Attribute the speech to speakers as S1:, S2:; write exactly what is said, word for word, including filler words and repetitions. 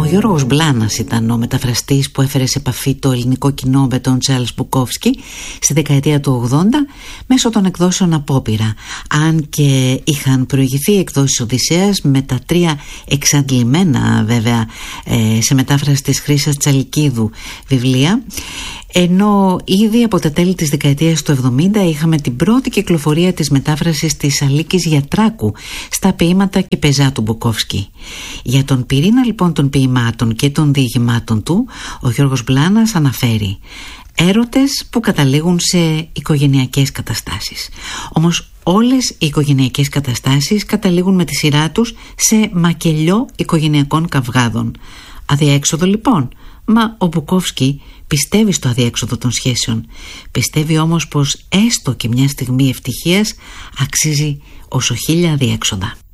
S1: Γιώργος Μπλάνας ήταν ο μεταφραστής που έφερε σε επαφή το ελληνικό κοινό με τον Τσάρλς Μπουκόφσκι στη δεκαετία του ογδόντα μέσω των εκδόσεων Απόπειρα, αν και είχαν προηγηθεί εκδόσεις Οδυσσέας με τα τρία εξαντλημένα βέβαια σε μετάφραση της Χρύσας Τσαλικίδου βιβλία, ενώ ήδη από τα τέλη της δεκαετίας του εβδομήντα είχαμε την πρώτη κυκλοφορία της μετάφρασης της Αλίκης Γιατράκου στα ποίηματα και πεζά του Μπουκόφσκι. Για τον πυρήνα λοιπόν των ποιημάτων και των διηγημάτων του, ο Γιώργος Μπλάνας αναφέρει έρωτες που καταλήγουν σε οικογενειακές καταστάσεις. Όμως όλες οι οικογενειακές καταστάσεις καταλήγουν με τη σειρά τους σε μακελιό οικογενειακών καυγάδων. Αδιέξοδο λοιπόν? Μα ο Μπουκόφσκι πιστεύει στο αδιέξοδο των σχέσεων. Πιστεύει όμως πως έστω και μια στιγμή ευτυχίας αξίζει όσο χίλια αδιέξοδα.